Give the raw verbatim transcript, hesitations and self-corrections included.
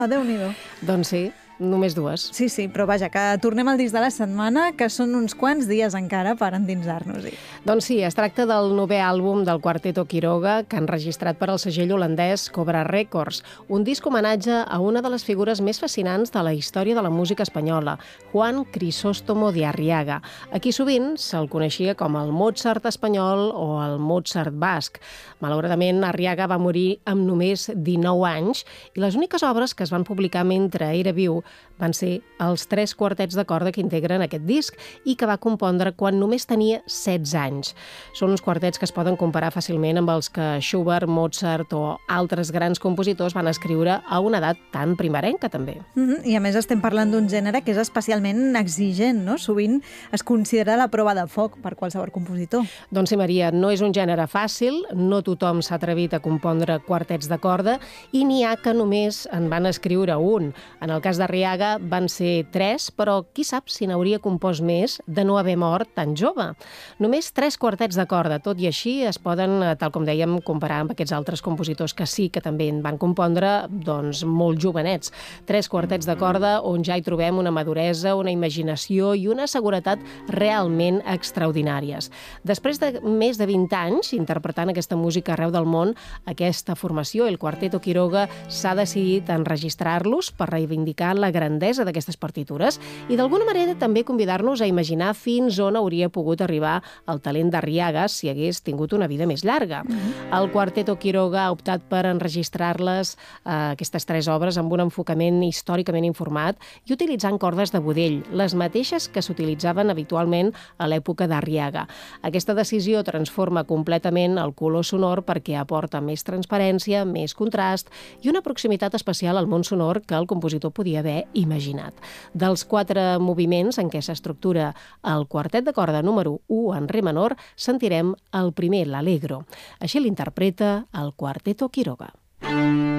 Ah, Déu-n'hi-do. Doncs sí, només dues. Sí, sí, però vaja, que tornem al disc de la setmana, que són uns quants dies encara per endinsar-nos-hi. Doncs sí, es tracta del novè àlbum del Quarteto Quiroga, que han registrat per al segell holandès Cobra Records, un disc homenatge a una de les figures més fascinants de la història de la música espanyola, Juan Crisóstomo de Arriaga. Aquí sovint se'l coneixia com el Mozart espanyol o el Mozart basc. Malauradament, Arriaga va morir amb només dinou anys i les úniques obres que es van publicar mentre era viu van ser els tres quartets de corda que integren aquest disc i que va compondre quan només tenia setze anys. Són uns quartets que es poden comparar fàcilment amb els que Schubert, Mozart o altres grans compositors van escriure a una edat tan primerenca, també. Mm-hmm. I a més estem parlant d'un gènere que és especialment exigent, no? Sovint es considera la prova de foc per qualsevol compositor. Doncs sí, Maria, no és un gènere fàcil, no tothom s'ha atrevit a compondre quartets de corda i n'hi ha que només en van escriure un. En el cas d'Arriaga van ser tres, però qui sap si n'hauria compost més de no haver mort tan jove. Només tres quartets de corda, tot i així es poden, tal com dèiem, comparar amb aquests altres compositors que sí que també en van compondre, doncs, molt jovenets. Tres quartets de corda on ja hi trobem una maduresa, una imaginació i una seguretat realment extraordinàries. Després de més de vint anys interpretant aquesta música arreu del món, aquesta formació, el Quarteto Quiroga, s'ha decidit enregistrar-los per reivindicar la grandesa d'aquestes partitures i d'alguna manera també convidar-nos a imaginar fins on hauria pogut arribar el talent d'Arriaga si hagués tingut una vida més llarga. Mm-hmm. El Quarteto Quiroga ha optat per enregistrar-les, eh, aquestes tres obres, amb un enfocament històricament informat i utilitzant cordes de budell, les mateixes que s'utilitzaven habitualment a l'època d'Arriaga. Aquesta decisió transforma completament el color sonor perquè aporta més transparència, més contrast i una proximitat especial al món sonor que el compositor podia haver imaginat. Dels quatre moviments en què s'estructura el quartet de corda número u en re menor, sentirem el primer, l'Allegro. Així l'interpreta el Quarteto Quiroga.